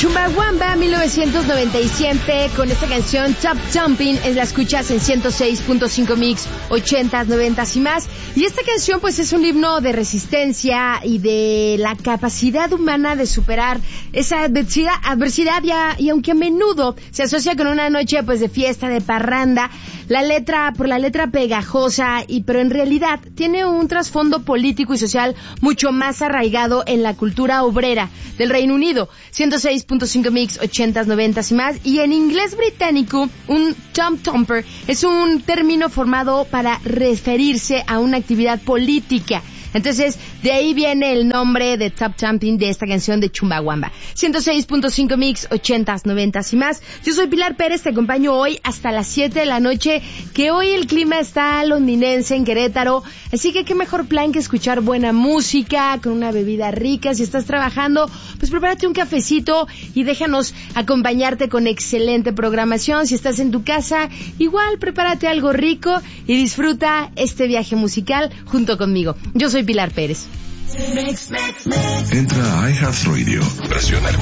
Chumbawamba 1997 con esta canción Top Jumping, la escuchas en 106.5 Mix, 80s, 90s y más. Y esta canción pues es un himno de resistencia y de la capacidad humana de superar esa adversidad y aunque a menudo se asocia con una noche pues de fiesta, de parranda, por la letra pegajosa, pero en realidad tiene un trasfondo político y social mucho más arraigado en la cultura obrera del Reino Unido. 106.5 Mix, 80s, 90s y más. Y en inglés británico, un Tom Tomper es un término formado para referirse a una actividad política. Entonces, de ahí viene el nombre de Top Jumping de esta canción de Chumbawamba. 106.5 Mix, 80s, 90s y más. Yo soy Pilar Pérez, te acompaño hoy hasta las 7 de la noche, que hoy el clima está londinense en Querétaro, así que qué mejor plan que escuchar buena música, con una bebida rica. Si estás trabajando, pues prepárate un cafecito y déjanos acompañarte con excelente programación. Si estás en tu casa, igual prepárate algo rico y disfruta este viaje musical junto conmigo. Yo soy Pilar Pérez. Entra a iHeartRadio, presiona el